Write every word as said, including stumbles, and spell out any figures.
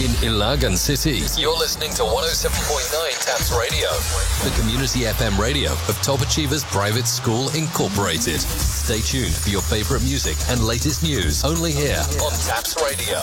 in Ilagan City. You're listening to one oh seven point nine Taps Radio, the community F M radio of Top Achievers Private School Incorporated. Stay tuned for your favorite music and latest news only here on Taps Radio.